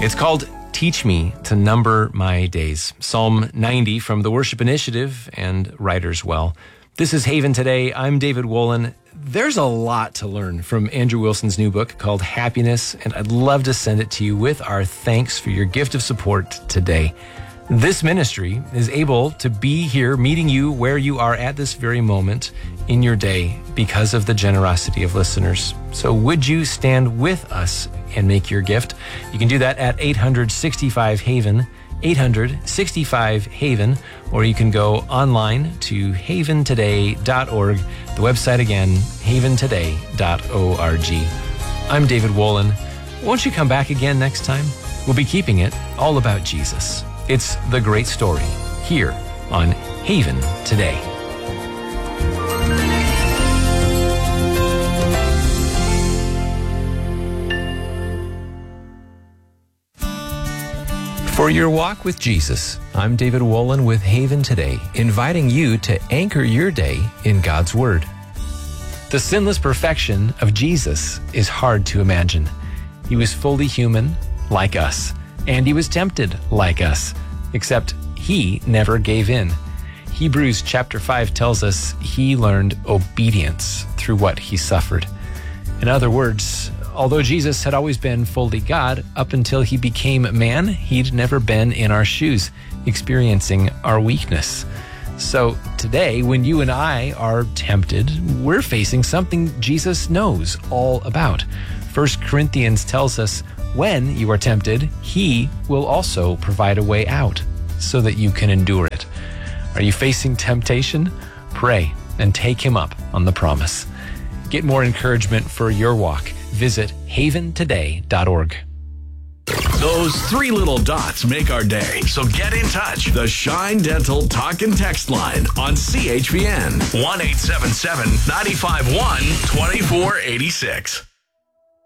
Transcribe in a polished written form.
It's called Teach Me to Number My Days. Psalm 90 from the Worship Initiative and Writer's Well. This is Haven Today. I'm David Wolin. There's a lot to learn from Andrew Wilson's new book called Happiness, and I'd love to send it to you with our thanks for your gift of support today. This ministry is able to be here meeting you where you are at this very moment in your day because of the generosity of listeners. So would you stand with us and make your gift? You can do that at 865-HAVEN, 865-HAVEN, or you can go online to haventoday.org. The website again, haventoday.org. I'm David Wolin. Won't you come back again next time? We'll be keeping it all about Jesus. It's the great story here on Haven Today. For your walk with Jesus, I'm David Wolin with Haven Today, inviting you to anchor your day in God's Word. The sinless perfection of Jesus is hard to imagine. He was fully human, like us, and he was tempted like us, except he never gave in. Hebrews chapter 5 tells us he learned obedience through what he suffered. In other words, although Jesus had always been fully God, up until he became man, he'd never been in our shoes, experiencing our weakness. So today, when you and I are tempted, we're facing something Jesus knows all about. 1 Corinthians tells us, when you are tempted, he will also provide a way out so that you can endure it. Are you facing temptation? Pray and take him up on the promise. Get more encouragement for your walk. Visit haventoday.org. Those three little dots make our day. So get in touch. The Shine Dental Talk and Text line on CHPN 1-877-951-2486.